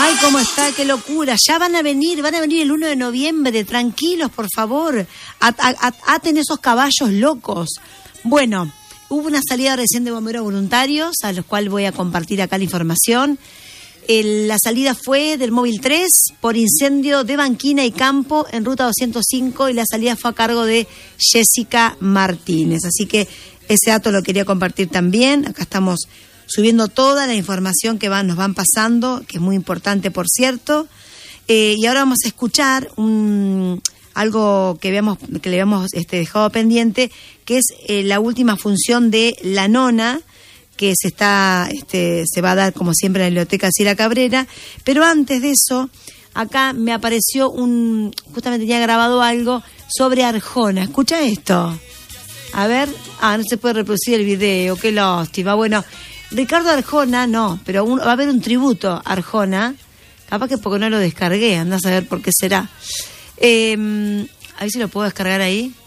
Ay, cómo está, qué locura. Ya van a venir el 1 de noviembre. Tranquilos, por favor. Aten esos caballos locos. Bueno, hubo una salida recién de bomberos voluntarios, a los cuales voy a compartir acá la información. La salida fue del Móvil 3 por incendio de banquina y campo en ruta 205 y la salida fue a cargo de Jessica Martínez. Así que ese dato lo quería compartir también. Acá estamos subiendo toda la información que nos van pasando, que es muy importante, por cierto. Y ahora vamos a escuchar algo que le habíamos dejado pendiente, que es la última función de La Nona, que se va a dar, como siempre, en la Biblioteca Sila Cabrera. Pero antes de eso, acá me apareció justamente tenía grabado algo sobre Arjona. Escucha esto. A ver, no se puede reproducir el video, qué lástima. Bueno, Ricardo Arjona, no, pero va a haber un tributo a Arjona, capaz que porque no lo descargué, andás a ver por qué será. A ver si lo puedo descargar ahí.